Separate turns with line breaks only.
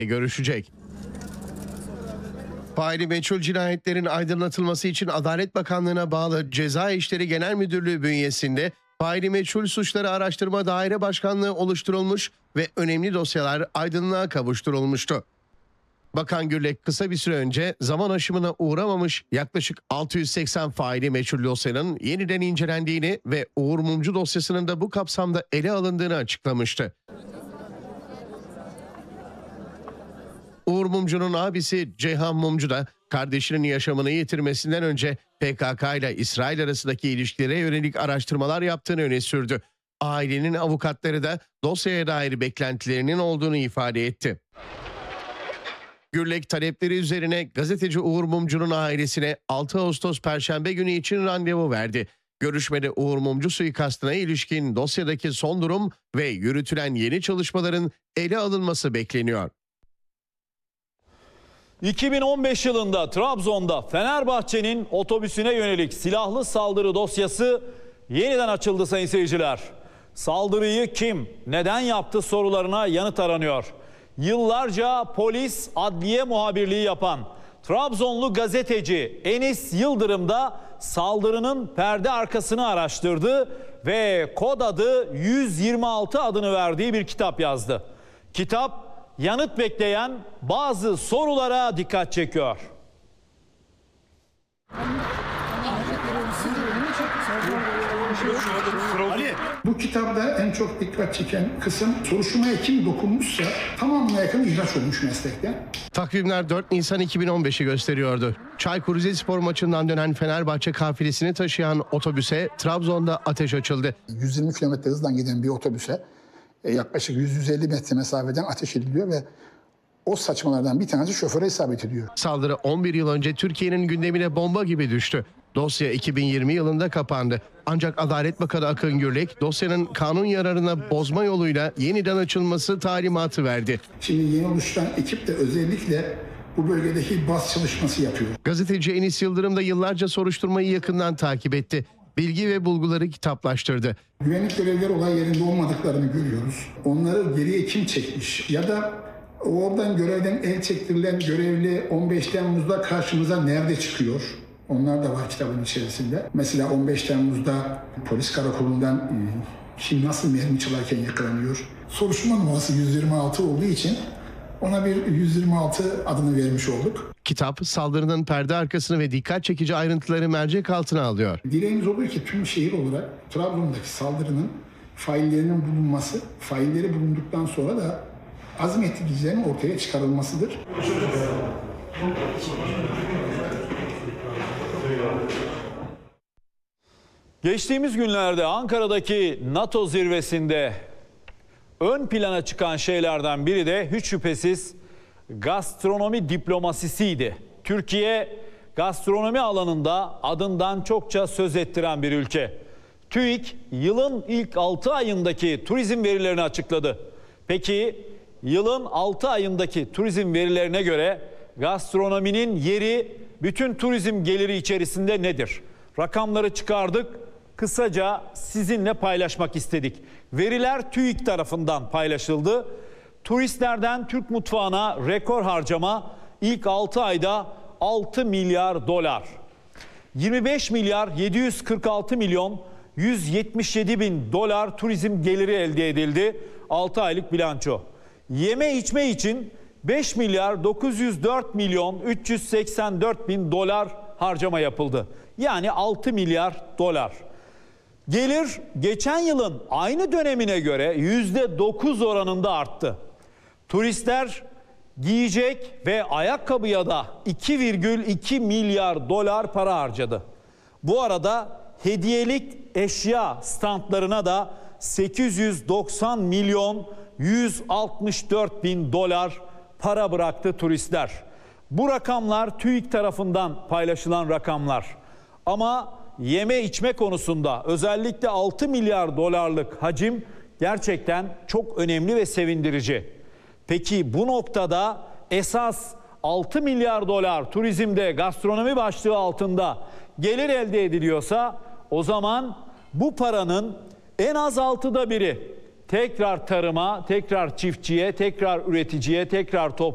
görüşecek. Faili meçhul cinayetlerin aydınlatılması için Adalet Bakanlığı'na bağlı Ceza İşleri Genel Müdürlüğü bünyesinde faili meçhul suçları araştırma daire başkanlığı oluşturulmuş ve önemli dosyalar aydınlığa kavuşturulmuştu. Bakan Gürlek kısa bir süre önce zaman aşımına uğramamış yaklaşık 680 faili meçhul dosyanın yeniden incelendiğini ve Uğur Mumcu dosyasının da bu kapsamda ele alındığını açıklamıştı. Uğur Mumcu'nun abisi Ceyhan Mumcu da kardeşinin yaşamını yitirmesinden önce PKK ile İsrail arasındaki ilişkilere yönelik araştırmalar yaptığını öne sürdü. Ailenin avukatları da dosyaya dair beklentilerinin olduğunu ifade etti. Gürlek talepleri üzerine gazeteci Uğur Mumcu'nun ailesine 6 Ağustos Perşembe günü için randevu verdi. Görüşmede Uğur Mumcu suikastına ilişkin dosyadaki son durum ve yürütülen yeni çalışmaların ele alınması bekleniyor.
2015 yılında Trabzon'da Fenerbahçe'nin otobüsüne yönelik silahlı saldırı dosyası yeniden açıldı sayın seyirciler. Saldırıyı kim, neden yaptı sorularına yanıt aranıyor. Yıllarca polis, adliye muhabirliği yapan Trabzonlu gazeteci Enis Yıldırım da saldırının perde arkasını araştırdı ve kod adı 126 adını verdiği bir kitap yazdı. Kitap yanıt bekleyen bazı sorulara dikkat çekiyor.
Bu kitapta en çok dikkat çeken kısım soruşturmaya kim dokunmuşsa tamamına yakın ihraç olmuş meslekten.
Takvimler 4 Nisan 2015'i gösteriyordu. Çaykur Rizespor maçından dönen Fenerbahçe kafilesini taşıyan otobüse Trabzon'da ateş açıldı.
120 km hızdan giden bir otobüse yaklaşık 100-150 metre mesafeden ateş ediliyor ve o saçmalardan bir tanesi şoföre isabet ediyor.
Saldırı 11 yıl önce Türkiye'nin gündemine bomba gibi düştü. Dosya 2020 yılında kapandı. Ancak Adalet Bakanı Akın Gürlek dosyanın kanun yararına bozma yoluyla yeniden açılması talimatı verdi.
Şimdi yeni oluşan ekip de özellikle bu bölgedeki baz çalışması yapıyor.
Gazeteci Enis Yıldırım da yıllarca soruşturmayı yakından takip etti. Bilgi ve bulguları kitaplaştırdı.
Güvenlik görevlileri olay yerinde olmadıklarını görüyoruz. Onları geriye kim çekmiş ya da oradan görevden el çektirilen görevli 15 Temmuz'da karşımıza nerede çıkıyor? Onlar da var kitabın içerisinde. Mesela 15 Temmuz'da polis karakolundan kim nasıl mermi çalarken yakalanıyor? Soruşturma numarası 126 olduğu için ona bir 126 adını vermiş olduk.
Kitap saldırının perde arkasını ve dikkat çekici ayrıntıları mercek altına alıyor.
Dileğimiz oluyor ki tüm şehir olarak Trabzon'daki saldırının faillerinin bulunması, failleri bulunduktan sonra da azmettiricilerin ortaya çıkarılmasıdır.
Geçtiğimiz günlerde Ankara'daki NATO zirvesinde ön plana çıkan şeylerden biri de hiç şüphesiz gastronomi diplomasisiydi. Türkiye gastronomi alanında adından çokça söz ettiren bir ülke. TÜİK yılın ilk 6 ayındaki turizm verilerini açıkladı. Peki yılın 6 ayındaki turizm verilerine göre gastronominin yeri bütün turizm geliri içerisinde nedir? Rakamları çıkardık. Kısaca sizinle paylaşmak istedik. Veriler TÜİK tarafından paylaşıldı. Turistlerden Türk mutfağına rekor harcama ilk 6 ayda 6 milyar dolar. 25 milyar 746 milyon 177 bin dolar turizm geliri elde edildi. 6 aylık bilanço. Yeme içme için 5 milyar 904 milyon 384 bin dolar harcama yapıldı. Yani 6 milyar dolar. Gelir geçen yılın aynı dönemine göre %9 oranında arttı. Turistler giyecek ve ayakkabıya da 2,2 milyar dolar para harcadı. Bu arada hediyelik eşya standlarına da 890 milyon 164 bin dolar para bıraktı turistler. Bu rakamlar TÜİK tarafından paylaşılan rakamlar. Ama yeme içme konusunda özellikle 6 milyar dolarlık hacim gerçekten çok önemli ve sevindirici. Peki bu noktada esas 6 milyar dolar turizmde gastronomi başlığı altında gelir elde ediliyorsa o zaman bu paranın en az 6'da biri tekrar tarıma, tekrar çiftçiye, tekrar üreticiye, tekrar